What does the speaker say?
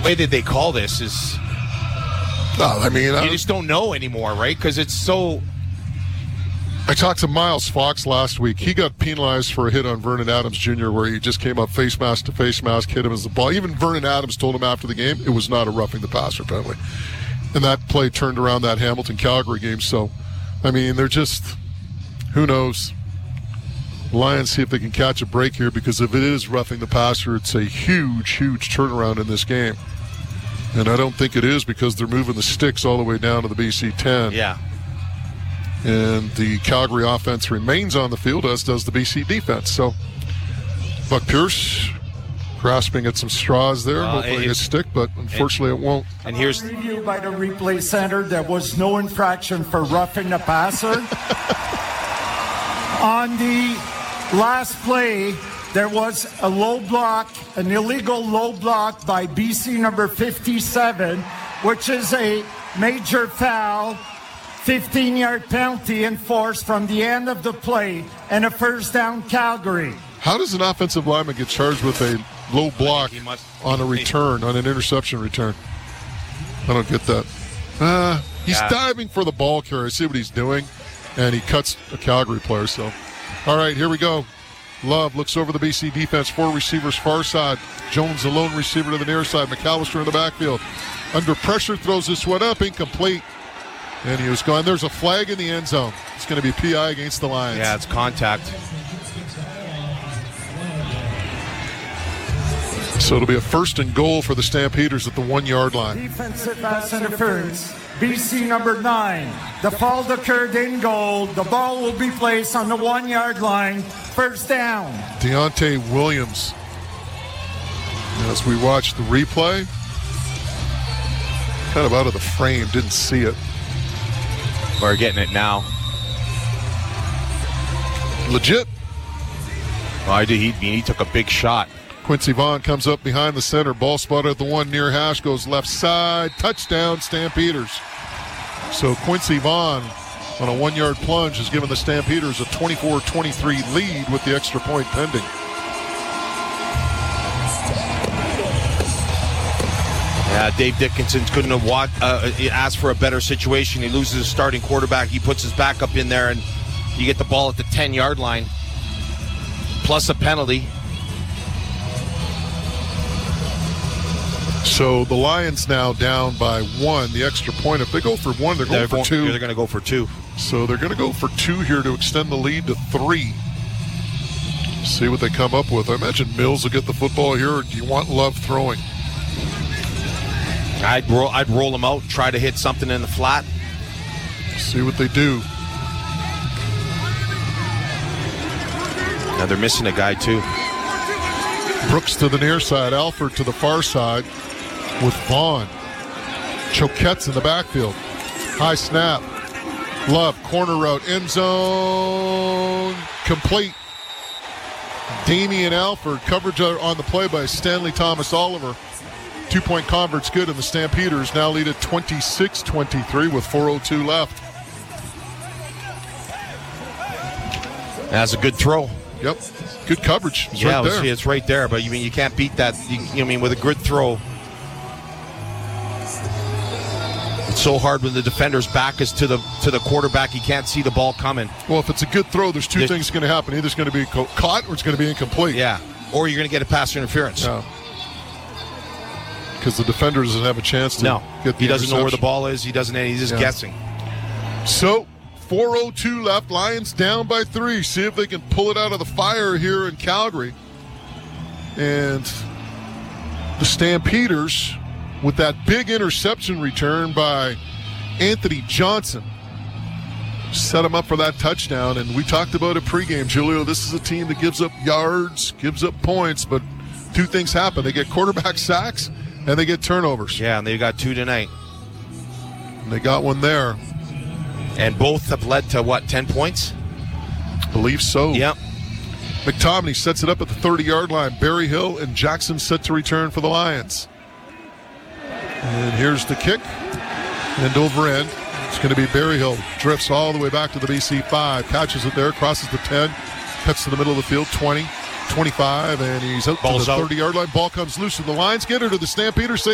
way that they call this is... you just don't know anymore, right? Because it's so... I talked to Miles Fox last week. He got penalized for a hit on Vernon Adams Jr. where he just came up face mask to face mask, hit him as the ball. Even Vernon Adams told him after the game it was not a roughing the passer penalty. And that play turned around that Hamilton-Calgary game. So, they're just, who knows? Lions see if they can catch a break here, because if it is roughing the passer, it's a huge, huge turnaround in this game. And I don't think it is, because they're moving the sticks all the way down to the BC 10. Yeah. And the Calgary offense remains on the field, as does the BC defense. So, Buck Pierce grasping at some straws there, hopefully a stick, but unfortunately it won't. And here's review by the replay center. There was no infraction for roughing the passer. On the last play, there was a low block, an illegal low block by BC number 57, which is a major foul. 15-yard penalty enforced from the end of the play, and a first down Calgary. How does an offensive lineman get charged with a low block on a return, on an interception return? I don't get that. He's diving for the ball carrier. I see what he's doing, and he cuts a Calgary player. So, all right, here we go. Love looks over the BC defense. 4 receivers far side. Jones, the lone receiver to the near side. McAllister in the backfield. Under pressure, throws this one up, incomplete. And he was gone. There's a flag in the end zone. It's going to be PI against the Lions. Yeah, it's contact. So it'll be a 1st and goal for the Stampeders at the 1-yard line. Defensive pass interference. BC number 9. The fault occurred in goal. The ball will be placed on the 1-yard line. First down. Deontay Williams. As we watch the replay, kind of out of the frame, didn't see it. We're getting it now. Legit. Well, he took a big shot. Quincy Vaughn comes up behind the center. Ball spotted at the 1 near hash. Goes left side. Touchdown, Stampeders. So Quincy Vaughn on a 1-yard plunge has given the Stampeders a 24-23 lead with the extra point pending. Yeah, Dave Dickinson couldn't have asked for a better situation. He loses his starting quarterback. He puts his backup in there, and you get the ball at the 10-yard line, plus a penalty. So the Lions now down by 1. The extra point, if they go for 1, they're going for 2. They're going to go for 2. So they're going to go for 2 here to extend the lead to 3. See what they come up with. I imagine Mills will get the football here, or do you want Love throwing? I'd roll him out, try to hit something in the flat. See what they do. Now they're missing a guy too. Brooks to the near side, Alford to the far side with Vaughn. Choquette's in the backfield. High snap. Love, corner route, end zone, complete. Damian Alford, coverage on the play by Stanley Thomas Oliver. 2-point convert's good, and the Stampeders now lead at 26-23 with 4:02 left. That's a good throw. Yep, good coverage. It's yeah, right there. It's right there, but you can't beat that. With a good throw. It's so hard when the defender's back is to the quarterback. He can't see the ball coming. Well, if it's a good throw, there's two things going to happen. Either it's going to be caught or it's going to be incomplete. Yeah, or you're going to get a pass interference. Yeah. Because the defender doesn't have a chance to get the he doesn't know where the ball is. He's just guessing. So, 4:02 left. Lions down by 3. See if they can pull it out of the fire here in Calgary. And the Stampeders, with that big interception return by Anthony Johnson, set them up for that touchdown. And we talked about it pregame, Julio. This is a team that gives up yards, gives up points, but 2 things happen. They get quarterback sacks, and they get turnovers. Yeah, and they got 2 tonight. And they got one there. And both have led to, 10 points? Believe so. Yep. McTominay sets it up at the 30-yard line. Barry Hill and Jackson set to return for the Lions. And here's the kick. End over end. It's going to be Barry Hill. Drifts all the way back to the BC 5. Catches it there. Crosses the 10. Cuts to the middle of the field. 20. 25. And he's out to the 30-yard line. Ball comes loose. And the Lions get her to the Stampeders.